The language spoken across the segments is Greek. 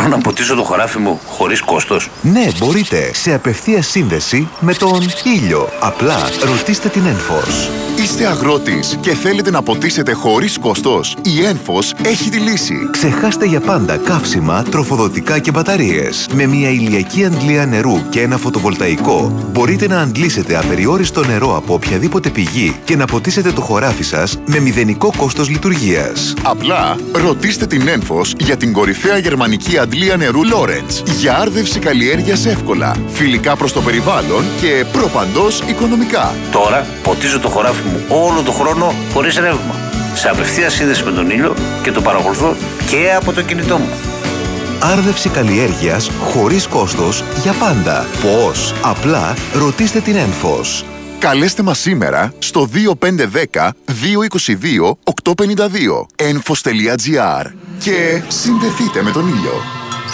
Μπορώ να ποτίσω το χωράφι μου χωρίς κόστος? Ναι, μπορείτε. Σε απευθείας σύνδεση με τον ήλιο. Απλά ρωτήστε την Enphos. Είστε αγρότης και θέλετε να ποτίσετε χωρίς κόστος? Η Enphos έχει τη λύση. Ξεχάστε για πάντα καύσιμα, τροφοδοτικά και μπαταρίες. Με μια ηλιακή αντλία νερού και ένα φωτοβολταϊκό μπορείτε να αντλήσετε απεριόριστο νερό από οποιαδήποτε πηγή και να ποτίσετε το χωράφι σας με μηδενικό κόστος λειτουργίας. Απλά ρωτήστε την Enphos για την κορυφαία γερμανική αντλία νερού Lawrence. Για άρδευση καλλιέργειας εύκολα, φιλικά προς το περιβάλλον και προπαντός οικονομικά. Τώρα ποτίζω το χωράφι μου όλο τον χρόνο χωρίς ρεύμα. Σε απευθείας σύνδεση με τον ήλιο και το παρακολουθώ και από το κινητό μου. Άρδευση καλλιέργειας χωρίς κόστος για πάντα. Πώς? Απλά ρωτήστε την Enphos. Καλέστε μας σήμερα στο 2510 222 852 enphos.gr και συνδεθείτε με τον ήλιο.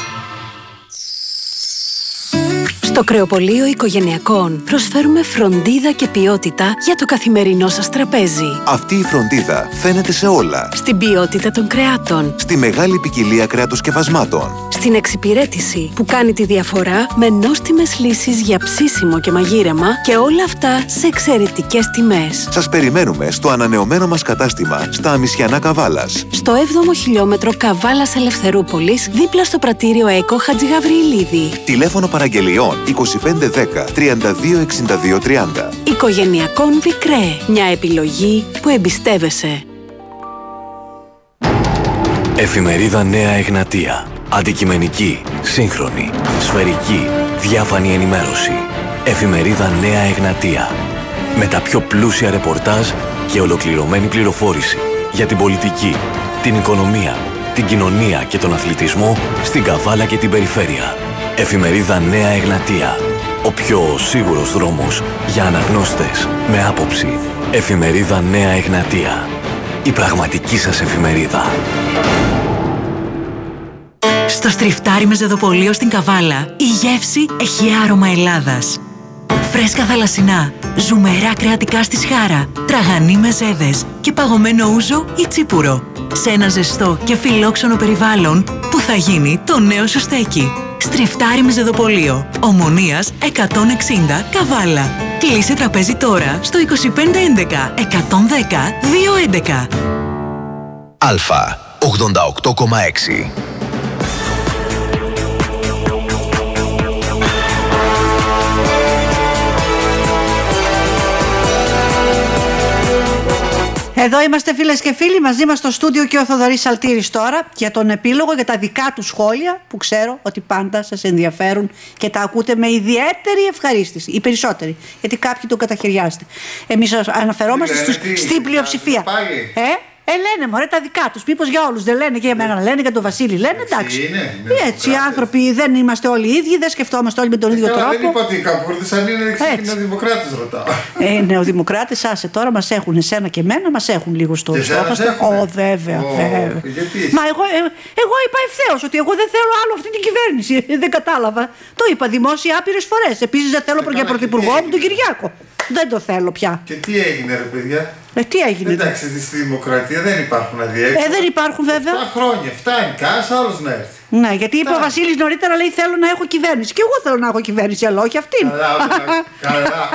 Στο Κρεοπωλείο Οικογενειακών προσφέρουμε φροντίδα και ποιότητα για το καθημερινό σας τραπέζι. Αυτή η φροντίδα φαίνεται σε όλα. Στην ποιότητα των κρεάτων. Στη μεγάλη ποικιλία κρεατοσκευασμάτων. Στην εξυπηρέτηση που κάνει τη διαφορά με νόστιμες λύσεις για ψήσιμο και μαγείρεμα και όλα αυτά σε εξαιρετικές τιμές. Σας περιμένουμε στο ανανεωμένο μας κατάστημα στα Αμισιανά Καβάλας. Στο 7ο χιλιόμετρο Καβάλας Ελευθερούπολης, δίπλα στο πρατήριο ΕΚΟ Χατζηγαβριηλίδη. Τηλέφωνο παραγγελιών 2510 32 62 30. Οικογενειακών Βικρέ. Μια επιλογή που εμπιστεύεσαι. Εφημερίδα Νέα Εγνατία. Αντικειμενική, σύγχρονη, σφαιρική, διάφανη ενημέρωση. Εφημερίδα Νέα Εγνατία. Με τα πιο πλούσια ρεπορτάζ και ολοκληρωμένη πληροφόρηση για την πολιτική, την οικονομία, την κοινωνία και τον αθλητισμό στην Καβάλα και την περιφέρεια. Εφημερίδα Νέα Εγνατία. Ο πιο σίγουρος δρόμος για αναγνώστες με άποψη. Εφημερίδα Νέα Εγνατία. Η πραγματική σας εφημερίδα. Στο στριφτάρι με ζεδοπολείο στην Καβάλα, η γεύση έχει άρωμα Ελλάδας. Φρέσκα θαλασσινά, ζουμερά κρεατικά στη σχάρα, τραγανή με ζέδες και παγωμένο ούζο ή τσίπουρο. Σε ένα ζεστό και φιλόξενο περιβάλλον που θα γίνει το νέο σου στέκι. Στριφτάρι με ζεδοπολείο. Ομονίας 160 Καβάλα. Κλείσε τραπέζι τώρα στο 2511 110 211. Αλφα 88,6. Εδώ είμαστε φίλες και φίλοι, μαζί μας στο στούντιο και ο Θοδωρής Σαλτήρης τώρα για τον επίλογο, για τα δικά του σχόλια που ξέρω ότι πάντα σας ενδιαφέρουν και τα ακούτε με ιδιαίτερη ευχαρίστηση, οι περισσότεροι, γιατί κάποιοι το καταχαιριάζετε. Εμείς αναφερόμαστε στην πλειοψηφία. Λένε μωρέ τα δικά τους. Μήπως για όλους δεν λένε και για μένα, λένε για τον Βασίλη, λένε εντάξει. Έτσι, οι άνθρωποι δεν είμαστε όλοι οι ίδιοι, δεν σκεφτόμαστε όλοι με τον ίδιο τρόπο. Δεν είπα ότι οι Καπούρδες αν είναι νεοδημοκράτες, ρωτάω. Νεοδημοκράτες, άσε τώρα, μας έχουν εσένα και εμένα, μας έχουν λίγο στο στόχαστρο. Βέβαια. Μα εγώ είπα ευθέως ότι εγώ δεν θέλω άλλο αυτή την κυβέρνηση. Δεν κατάλαβα. Το είπα δημόσια άπειρες φορές. Επίσης δεν θέλω για πρωθυπουργό μου τον Κυριάκο. Δεν το θέλω πια. Και τι έγινε, ρε παιδιά? Τι έγινε? Εντάξει, στη δημοκρατία δεν υπάρχουν αδιέξοδα. Δεν υπάρχουν βέβαια. 7 χρόνια, φτάνει, κανένας άλλος να έρθει. Ναι, γιατί είπε ο Βασίλης νωρίτερα, λέει θέλω να έχω κυβέρνηση. Και εγώ θέλω να έχω κυβέρνηση, αλλά όχι αυτήν. Καλά.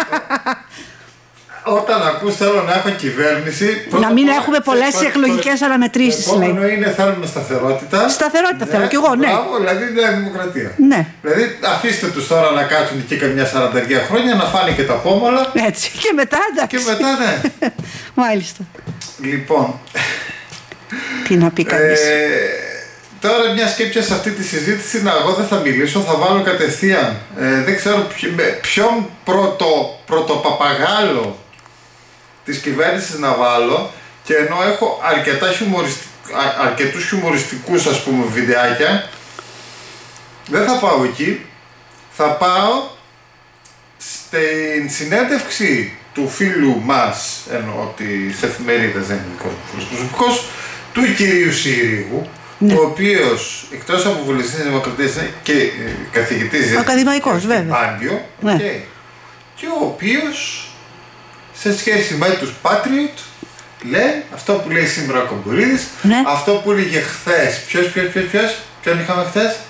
Όταν ακούς θέλω να έχω κυβέρνηση. Να μην έχουμε πολλές εκλογικές αναμετρήσεις. Το επόμενο είναι θέλουμε σταθερότητα. Σταθερότητα θέλω κι εγώ, ναι. Μπράβο, δηλαδή Νέα Δημοκρατία. Ναι. Δηλαδή αφήστε τους τώρα να κάτσουν εκεί καμιά 40 χρόνια να φάνε και τα πόμαλα. Έτσι. Και μετά εντάξει. Και μετά ναι. Μάλιστα. Λοιπόν. Τι να πει κανείς. Τώρα μια σκέψη σε αυτή τη συζήτηση, εγώ δεν θα μιλήσω, θα βάλω κατευθείαν. Δεν ξέρω ποιον πρωτοπαπαγάλο της κυβέρνησης να βάλω, και ενώ έχω αρκετούς χιουμοριστικούς ας πούμε βιντεάκια, δεν θα πάω εκεί, θα πάω στην συνέντευξη του φίλου μας, εννοώ της εφημερίδας, δεν είναι δικός μου προσωπικός, του κυρίου Συρίγου, ναι. Ο οποίος εκτός από βουλευτής της Δημοκρατίας είναι και καθηγητής ακαδημαϊκός βέβαια Πάντιο, ναι. Και ο οποίος σε σχέση με τους Patriot λέει αυτό που λέει σήμερα ο Κομπουρίδης, ναι. Αυτό που έλεγε χθες, ποιον είχαμε χθες?